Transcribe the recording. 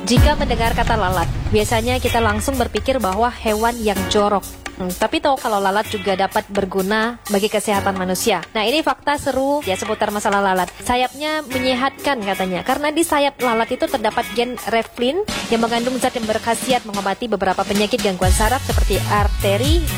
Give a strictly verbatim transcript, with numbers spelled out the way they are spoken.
Jika mendengar kata lalat, biasanya kita langsung berpikir bahwa hewan yang jorok. Hmm, tapi tahu kalau lalat juga dapat berguna bagi kesehatan manusia. Nah, ini fakta seru ya seputar masalah lalat. Sayapnya menyehatkan katanya, karena di sayap lalat itu terdapat gen reflin yang mengandung zat yang berkhasiat mengobati beberapa penyakit gangguan saraf seperti arteri